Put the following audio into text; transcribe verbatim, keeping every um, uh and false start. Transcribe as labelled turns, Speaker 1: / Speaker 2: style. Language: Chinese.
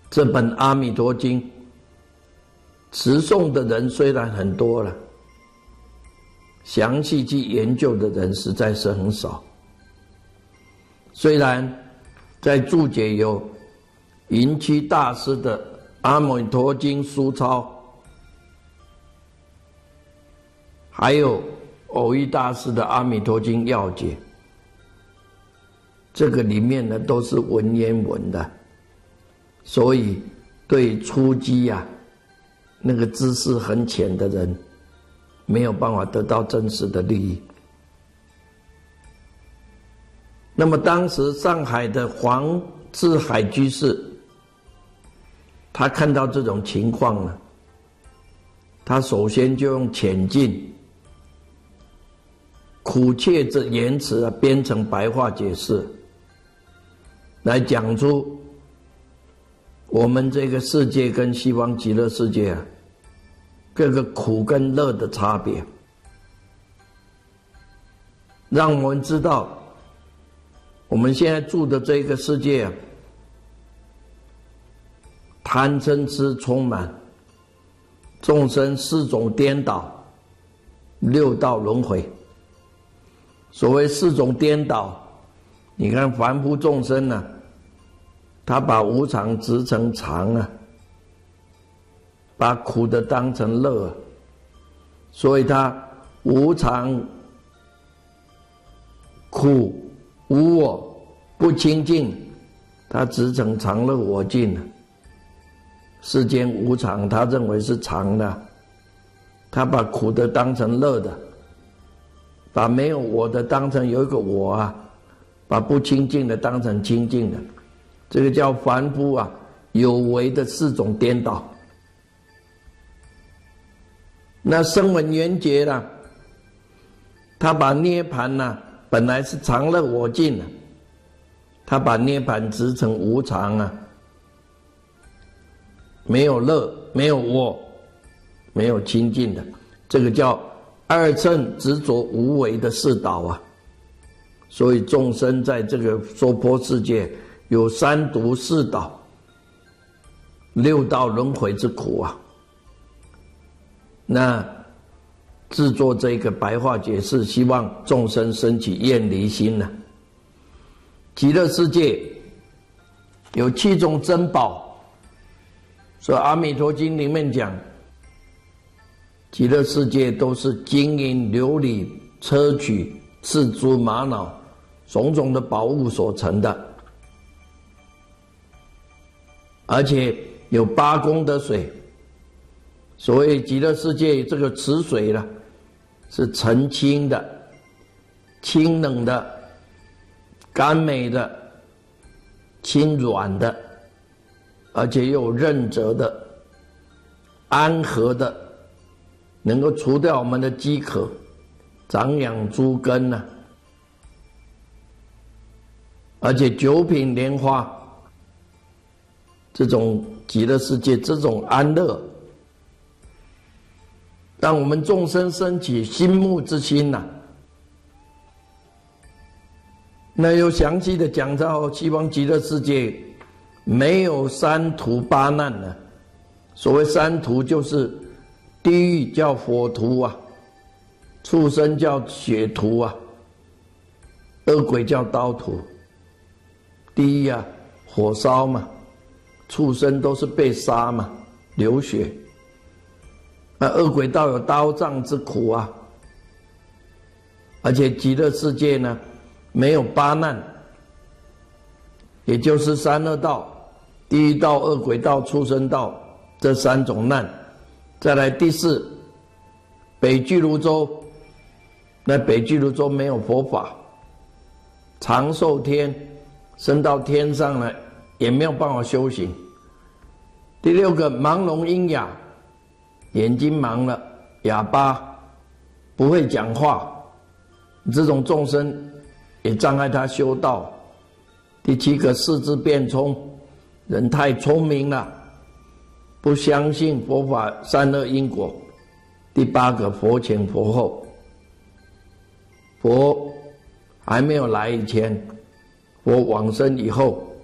Speaker 1: 这本《阿弥陀经》持诵的人虽然很多了，详细去研究的人实在是很少。虽然在注解有云栖大师的《阿弥陀经疏钞》，还有偶益大师的《阿弥陀经要解》，这个里面呢都是文言文的，所以对初机啊那个知识很浅的人没有办法得到真实的利益。那么当时上海的黄志海居士，他看到这种情况呢，他首先就用浅近苦切之言辞啊，编成白话解释，来讲出我们这个世界跟西方极乐世界啊，各个苦跟乐的差别，让我们知道我们现在住的这个世界啊，贪嗔痴充满，众生四种颠倒，六道轮回。所谓四种颠倒，你看凡夫众生啊，他把无常执成常啊，把苦的当成乐啊，所以他无常、苦、无我、不清净，他执成常乐我净啊。世间无常，他认为是常的，他把苦的当成乐的，把没有我的当成有一个我啊，把不清净的当成清净的，这个叫凡夫啊有为的四种颠倒。那声闻缘觉呢，他把涅槃呢本来是常乐我净啊，他把涅槃执成无常啊，没有乐，没有我，没有清净的，这个叫二乘执着无为的四倒啊。所以众生在这个娑婆世界有三毒四倒，六道轮回之苦啊。那制作这个白话解释，希望众生升起厌离心呢、啊。极乐世界有七种珍宝，所以《阿弥陀经》里面讲，极乐世界都是金银琉璃砗磲赤珠玛瑙种种的宝物所成的，而且有八功德水。所谓极乐世界这个池水呢，是澄清的、清冷的、甘美的、轻软的，而且又有润泽的、安和的，能够除掉我们的饥渴，长养诸根呢、啊。而且九品莲花，这种极乐世界这种安乐，让我们众生升起心慕之心呐、啊。那又详细的讲到西方极乐世界没有三途八难呢、啊。所谓三途就是地狱叫火途啊，畜生叫血途啊，恶鬼叫刀途。地狱啊，火烧嘛，畜生都是被杀嘛，流血。那恶鬼道有刀杖之苦啊，而且极乐世界呢没有八难，也就是三恶道，地狱道、恶鬼道、畜生道这三种难。再来第四，北俱泸州，那北俱泸州没有佛法，长寿天升到天上了，也没有办法修行。第六个，盲聋喑哑，眼睛盲了，哑巴，不会讲话，这种众生也障碍他修道。第七个，四肢变聪，人太聪明了，不相信佛法善恶因果。第八个，佛前佛后，佛还没有来以前，佛往生以后，